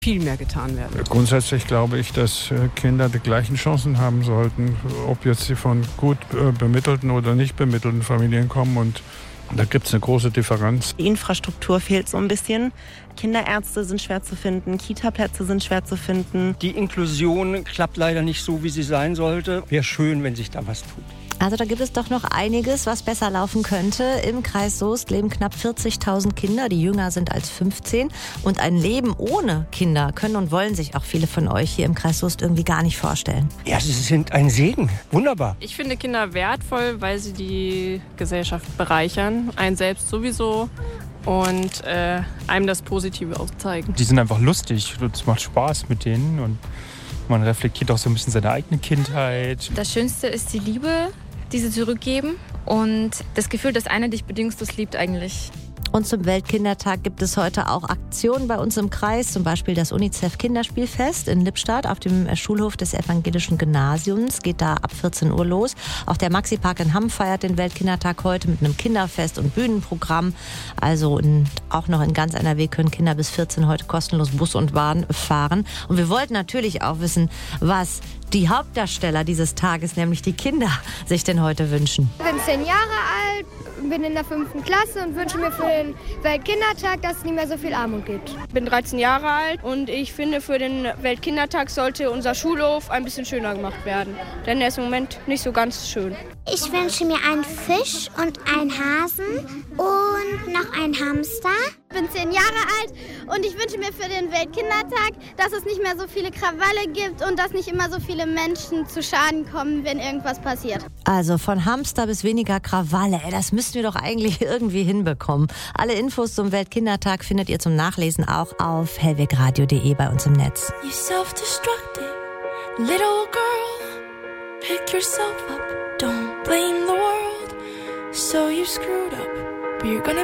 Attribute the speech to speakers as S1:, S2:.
S1: viel mehr getan werden.
S2: Grundsätzlich glaube ich, dass Kinder die gleichen Chancen haben sollten, ob jetzt sie von gut bemittelten oder nicht bemittelten Familien kommen. Und da gibt es eine große Differenz.
S3: Die Infrastruktur fehlt so ein bisschen. Kinderärzte sind schwer zu finden, Kita-Plätze sind schwer zu finden.
S4: Die Inklusion klappt leider nicht so, wie sie sein sollte. Wäre schön, wenn sich da was tut.
S5: Also da gibt es doch noch einiges, was besser laufen könnte. Im Kreis Soest leben knapp 40.000 Kinder, die jünger sind als 15. Und ein Leben ohne Kinder können und wollen sich auch viele von euch hier im Kreis Soest irgendwie gar nicht vorstellen.
S4: Ja, sie sind ein Segen. Wunderbar.
S6: Ich finde Kinder wertvoll, weil sie die Gesellschaft bereichern. Einen selbst sowieso. Und einem das Positive aufzeigen.
S7: Die sind einfach lustig. Es macht Spaß mit denen. Und man reflektiert auch so ein bisschen seine eigene Kindheit.
S8: Das Schönste ist die Liebe, die sie zurückgeben und das Gefühl, dass einer dich bedingungslos liebt eigentlich.
S5: Und zum Weltkindertag gibt es heute auch Aktionen bei uns im Kreis, zum Beispiel das UNICEF-Kinderspielfest in Lippstadt auf dem Schulhof des evangelischen Gymnasiums. Geht da ab 14 Uhr los. Auch der Maxi-Park in Hamm feiert den Weltkindertag heute mit einem Kinderfest und Bühnenprogramm. Also auch noch in ganz NRW können Kinder bis 14 heute kostenlos Bus und Bahn fahren. Und wir wollten natürlich auch wissen, was die Hauptdarsteller dieses Tages, nämlich die Kinder, sich denn heute wünschen.
S9: Ich bin 10 Jahre alt, bin in der 5. Klasse und wünsche mir für den Weltkindertag, dass es nicht mehr so viel Armut gibt.
S6: Ich bin 13 Jahre alt und ich finde, für den Weltkindertag sollte unser Schulhof ein bisschen schöner gemacht werden. Denn er ist im Moment nicht so ganz schön.
S10: Ich wünsche mir einen Fisch und einen Hasen und noch einen Hamster.
S9: Ich bin 10 Jahre alt und ich wünsche mir für den Weltkindertag, dass es nicht mehr so viele Krawalle gibt und dass nicht immer so viele Menschen zu Schaden kommen, wenn irgendwas passiert.
S5: Also von Hamster bis weniger Krawalle, das müssten wir doch eigentlich irgendwie hinbekommen. Alle Infos zum Weltkindertag findet ihr zum Nachlesen auch auf hellwegradio.de bei uns im Netz.
S11: You self-destructive little girl, pick yourself up, don't blame the world. So you screwed up, but you're gonna